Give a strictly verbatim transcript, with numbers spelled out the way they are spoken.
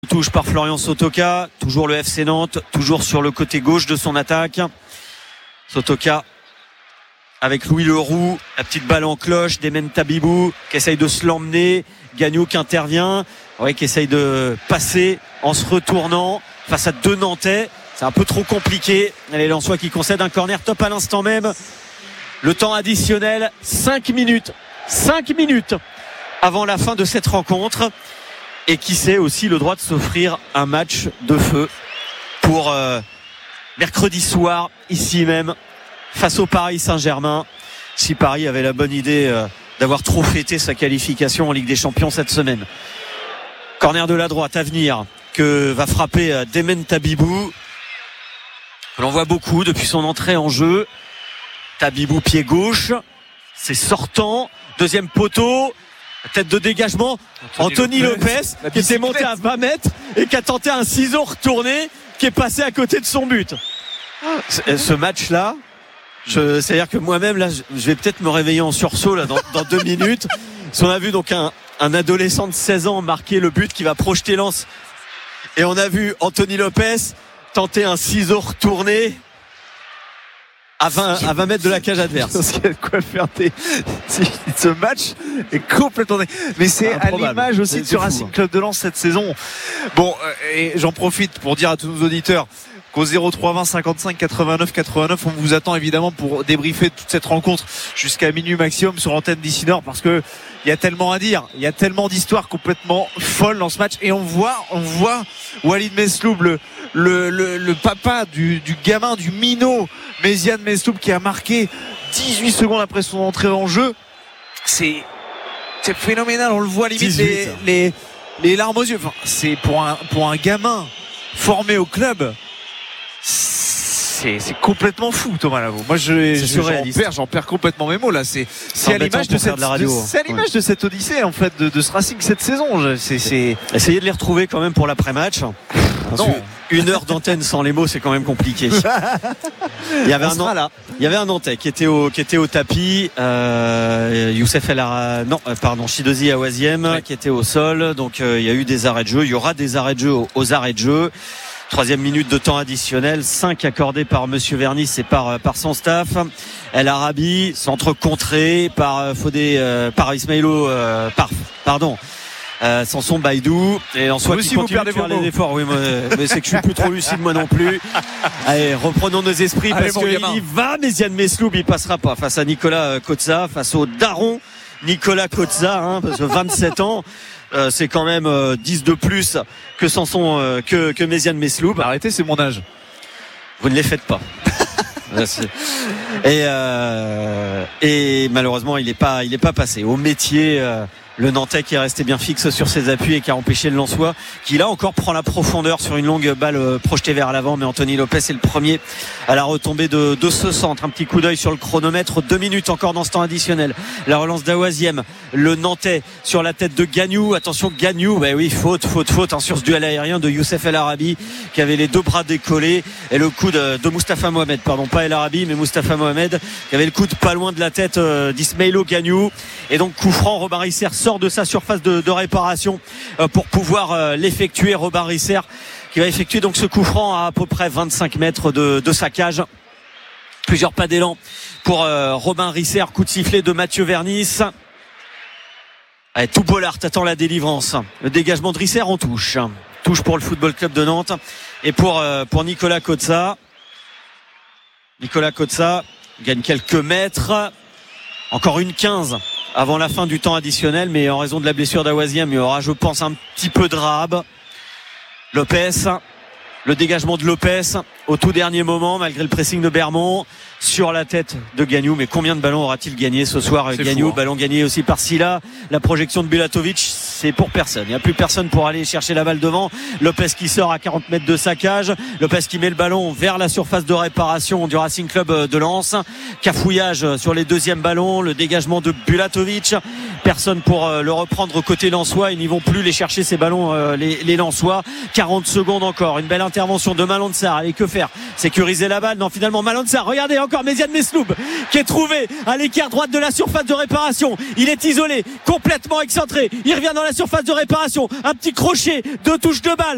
Touche par Florian Sotoka, toujours le F C Nantes, toujours sur le côté gauche de son attaque. Sotoka avec Louis Leroux, la petite balle en cloche, Demen Tabibou qui essaye de se l'emmener, Gagnou qui intervient, ouais, qui essaye de passer en se retournant face à deux Nantais. C'est un peu trop compliqué. Les Lensois qui concèdent un corner top à l'instant même. Le temps additionnel, cinq minutes. cinq minutes avant la fin de cette rencontre. Et qui sait aussi le droit de s'offrir un match de feu pour euh, mercredi soir, ici même, face au Paris Saint-Germain. Si Paris avait la bonne idée euh, d'avoir trop fêté sa qualification en Ligue des Champions cette semaine. Corner de la droite à venir que va frapper euh, Demen Tabibou. L'on voit beaucoup depuis son entrée en jeu. Tabibou pied gauche, c'est sortant, deuxième poteau. Tête de dégagement, Anthony, Anthony Lopez, Lopez qui était monté à vingt mètres et qui a tenté un ciseau retourné qui est passé à côté de son but. Ce, ce match-là, je, c'est-à-dire que moi-même là, je vais peut-être me réveiller en sursaut là dans, dans deux minutes. Si on a vu donc un, un adolescent de seize ans marquer le but qui va projeter Lens, et on a vu Anthony Lopez tenter un ciseau retourné à vingt, à vingt mètres de la cage adverse. Parce qu'il y a de quoi faire des... Ce match est complètement... Mais c'est improbable. À l'image aussi c'est, de ce Racing hein. Club de Lens cette saison. Bon, et j'en profite pour dire à tous nos auditeurs qu'au zéro trois vingt cinquante-cinq quatre-vingt-neuf quatre-vingt-neuf, on vous attend évidemment pour débriefer toute cette rencontre jusqu'à minuit maximum sur l'antenne d'Ici Nord, parce que il y a tellement à dire, il y a tellement d'histoires complètement folles dans ce match, et on voit, on voit Walid Mesloub, le, le, le, le papa du, du gamin, du minot Méziane Mesloub, qui a marqué dix-huit secondes après son entrée en jeu. C'est, c'est phénoménal, on le voit limite les, les, les larmes aux yeux. Enfin, c'est pour un, pour un gamin formé au club. C'est, c'est complètement fou, Thomas Lavaux. Moi, je, je j'en perds, j'en perds complètement mes mots là. C'est, c'est à l'image de cette, de radio, de, c'est à l'image ouais. de cette Odyssée en fait de, de ce Racing cette saison. C'est, c'est... Essayez de les retrouver quand même pour l'après-match. Non. Une heure d'antenne sans les mots, c'est quand même compliqué. Il y avait un an, il y avait un Nantais qui était au, qui était au tapis, euh, Youssef El Ara, non, pardon, Chidozi Awaziem, ouais. qui était au sol. Donc, euh, il y a eu des arrêts de jeu. Il y aura des arrêts de jeu aux, aux arrêts de jeu. Troisième minute de temps additionnel, cinq accordés par Monsieur Vernis et par par son staff. El Arabi, centre contré par Fodé, euh, par Ismaïlo, euh, par pardon. Euh, Samson Baïdou et en soit qui continue de faire les efforts. Oui, moi, mais c'est que je suis plus trop lucide moi non plus. Allez, reprenons nos esprits. Allez, parce qu'il va, Méziane Mesloub, il passera pas face à Nicolas Kotza, face au daron Nicolas Kotza, hein, parce que vingt-sept ans. Euh, c'est quand même euh, dix de plus que Samson euh, que, que Méziane Mesloub. Arrêtez, c'est mon âge. Vous ne les faites pas. et, euh, et malheureusement il n'est pas, il est pas passé au métier. Euh, le Nantais qui est resté bien fixe sur ses appuis et qui a empêché le Lensois, qui là encore prend la profondeur sur une longue balle projetée vers l'avant, mais Anthony Lopez est le premier à la retombée de, de ce centre. Un petit coup d'œil sur le chronomètre, deux minutes encore dans ce temps additionnel. La relance d'Awaziem, le Nantais sur la tête de Gagnou. Attention Gagnou, bah oui, faute, faute, faute hein, sur ce duel aérien de Youssef El Arabi qui avait les deux bras décollés, et le coup de, de Moustapha Mohamed, pardon, pas El Arabi mais Moustapha Mohamed qui avait le coup de pas loin de la tête euh, d'Ismaïlo Gagnou. Et donc coup franc, Robin Risser sort de sa surface de, de réparation euh, pour pouvoir euh, l'effectuer. Robin Risser qui va effectuer donc ce coup franc à à peu près vingt-cinq mètres de, de sa cage. Plusieurs pas d'élan pour euh, Robin Risser. Coup de sifflet de Mathieu Vernis. Allez, tout Bollard attend la délivrance. Le dégagement de Risser en touche. Touche pour le Football Club de Nantes et pour, euh, pour Nicolas Kotza. Nicolas Kotza gagne quelques mètres. Encore une quinze avant la fin du temps additionnel, mais en raison de la blessure d'Awaziem, il y aura, je pense, un petit peu de rab. Lopez, le dégagement de Lopez au tout dernier moment, malgré le pressing de Bermond sur la tête de Gagnou. Mais combien de ballons aura-t-il gagné ce soir? C'est Gagnou, fou, hein. Ballon gagné aussi par Silla. La projection de Bulatovic, c'est pour personne. Il n'y a plus personne pour aller chercher la balle devant. Lopez qui sort à quarante mètres de sa cage. Lopez qui met le ballon vers la surface de réparation du Racing Club de Lens. Cafouillage sur les deuxièmes ballons. Le dégagement de Bulatovic. Personne pour le reprendre côté lensois. Ils n'y vont plus les chercher ces ballons, les, les lensois. quarante secondes encore. Une belle intervention de Malang Sarr. Allez, que faire? Sécuriser la balle? Non, finalement, Malang Sarr. Regardez encore Méziane Mesloub qui est trouvé à l'écart droite de la surface de réparation. Il est isolé, complètement excentré. Il revient dans la surface de réparation. Un petit crochet, deux touches de balle